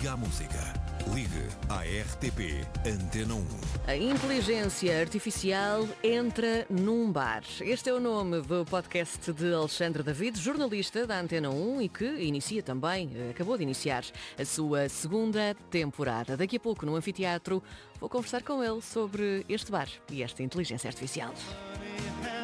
Liga à música. Ligue à RTP Antena 1. A inteligência artificial entra num bar. Este é o nome do podcast de Alexandre David, jornalista da Antena 1 e que acabou de iniciar a sua segunda temporada. Daqui a pouco, no anfiteatro, vou conversar com ele sobre este bar e esta inteligência artificial.